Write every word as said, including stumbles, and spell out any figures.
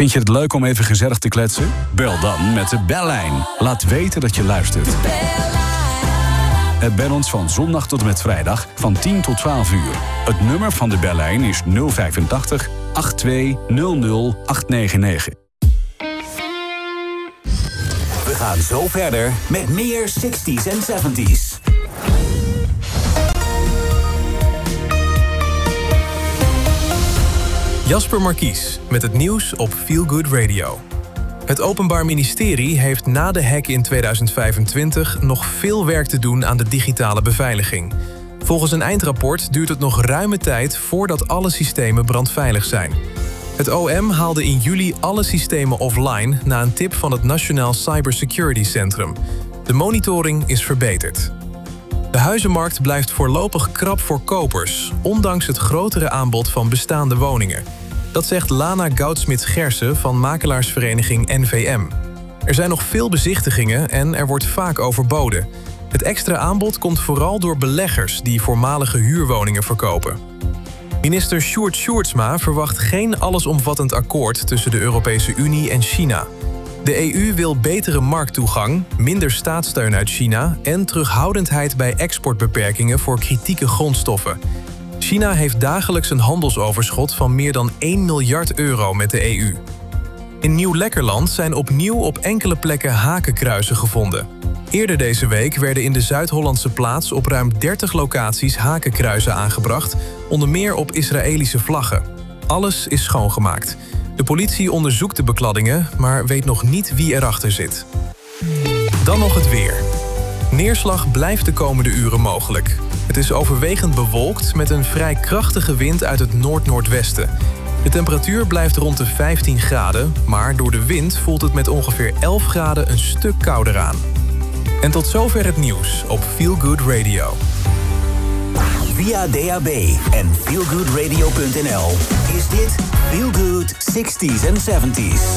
Vind je het leuk om even gezellig te kletsen? Bel dan met de bellijn. Laat weten dat je luistert. Bel ons van zondag tot en met vrijdag van tien tot twaalf uur. Het nummer van de bellijn is nul vijfentachtig, tweeëntachtig, nul nul, achthonderdnegenennegentig. We gaan zo verder met meer zestig's en zeventig's. Jasper Markies met het nieuws op Feel Good Radio. Het Openbaar Ministerie heeft na de hack in tweeduizend vijfentwintig nog veel werk te doen aan de digitale beveiliging. Volgens een eindrapport duurt het nog ruime tijd voordat alle systemen brandveilig zijn. Het O M haalde in juli alle systemen offline na een tip van het Nationaal Cybersecurity Centrum. De monitoring is verbeterd. De huizenmarkt blijft voorlopig krap voor kopers, ondanks het grotere aanbod van bestaande woningen. Dat zegt Lana Goudsmit-Gersen van makelaarsvereniging N V M. Er zijn nog veel bezichtigingen en er wordt vaak overboden. Het extra aanbod komt vooral door beleggers die voormalige huurwoningen verkopen. Minister Sjoerd Sjoerdsma verwacht geen allesomvattend akkoord tussen de Europese Unie en China. De E U wil betere markttoegang, minder staatssteun uit China en terughoudendheid bij exportbeperkingen voor kritieke grondstoffen. China heeft dagelijks een handelsoverschot van meer dan één miljard euro met de E U. In Nieuw-Lekkerland zijn opnieuw op enkele plekken hakenkruizen gevonden. Eerder deze week werden in de Zuid-Hollandse plaats op ruim dertig locaties hakenkruizen aangebracht, onder meer op Israëlische vlaggen. Alles is schoongemaakt. De politie onderzoekt de bekladdingen, maar weet nog niet wie erachter zit. Dan nog het weer. Neerslag blijft de komende uren mogelijk. Het is overwegend bewolkt met een vrij krachtige wind uit het noord-noordwesten. De temperatuur blijft rond de vijftien graden, maar door de wind voelt het met ongeveer elf graden een stuk kouder aan. En tot zover het nieuws op Feel Good Radio. Via D A B en feel good radio punt n l is dit Feel Good zestig's en zeventig's.